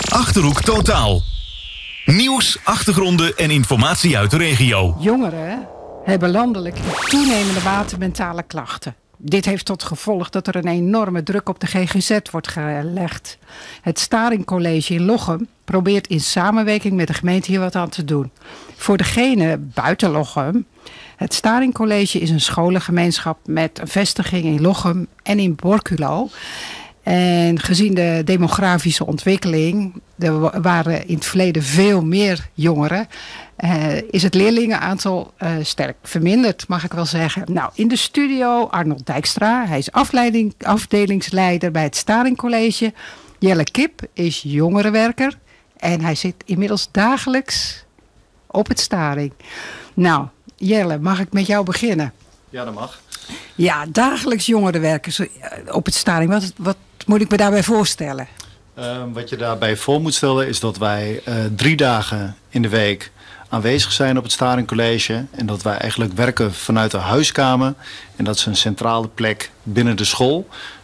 Achterhoek Totaal. Nieuws, achtergronden en informatie uit de regio. Jongeren hebben landelijk in toenemende mate mentale klachten. Dit heeft tot gevolg dat er een enorme druk op de GGZ wordt gelegd. Het Staring College in Lochem probeert in samenwerking met de gemeente hier wat aan te doen. Voor degene buiten Lochem, het Staring College is een scholengemeenschap met een vestiging in Lochem en in Borculo. En gezien de demografische ontwikkeling, er waren in het verleden veel meer jongeren, is het leerlingenaantal sterk verminderd, mag ik wel zeggen. Nou, in de studio Arnold Dijkstra, hij is afdelingsleider bij het Staring College. Jelle Kip is jongerenwerker en hij zit inmiddels dagelijks op het Staring. Nou, Jelle, mag ik met jou beginnen? Ja, dat mag. Ja, dagelijks jongerenwerkers op het Staring. Wat moet ik me daarbij voorstellen? Wat je daarbij voor moet stellen is dat wij 3 dagen in de week aanwezig zijn op het Staring College. En dat wij eigenlijk werken vanuit de huiskamer. En dat is een centrale plek binnen de school.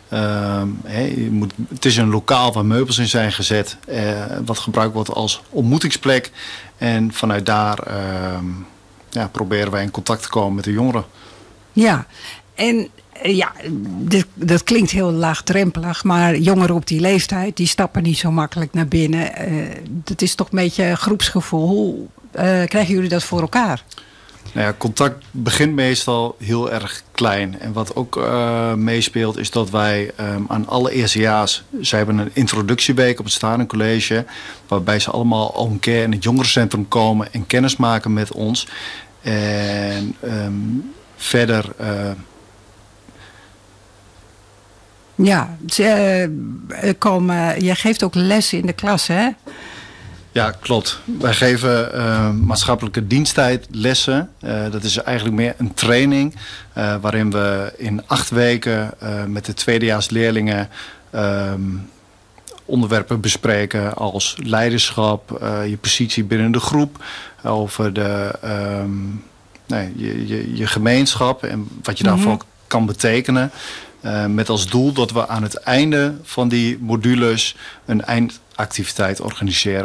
Het is een lokaal waar meubels in zijn gezet. Wat gebruikt wordt als ontmoetingsplek. En vanuit daar proberen wij in contact te komen met de jongeren. Ja, en dat klinkt heel laagdrempelig, maar jongeren op die leeftijd, die stappen niet zo makkelijk naar binnen. Dat is toch een beetje groepsgevoel. Hoe krijgen jullie dat voor elkaar? Nou ja, contact begint meestal heel erg klein. En wat ook meespeelt is dat wij aan alle eerstejaars... Zij hebben een introductieweek op het Staring College, waarbij ze allemaal al een keer in het jongerencentrum komen en kennis maken met ons. En verder... jij geeft ook lessen in de klas, hè? Ja, klopt. Wij geven maatschappelijke diensttijd lessen. Dat is eigenlijk meer een training waarin we in 8 weken met de tweedejaarsleerlingen onderwerpen bespreken als leiderschap, je positie binnen de groep, over je gemeenschap en wat je daarvoor kan betekenen. Met als doel dat we aan het einde van die modules een eindactiviteit organiseren.